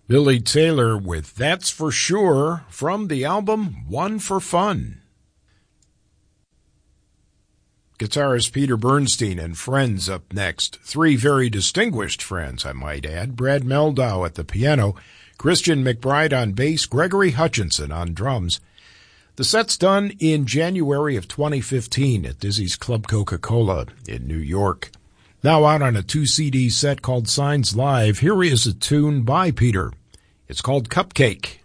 Billy Taylor with That's For Sure from the album One for Fun. Guitarist Peter Bernstein and friends up next. Three very distinguished friends, I might add. Brad Meldau at the piano, Christian McBride on bass, Gregory Hutchinson on drums. The set's done in January of 2015 at Dizzy's Club Coca-Cola in New York. Now out on a 2-CD set called Signs Live, here is a tune by Peter. It's called Cupcake.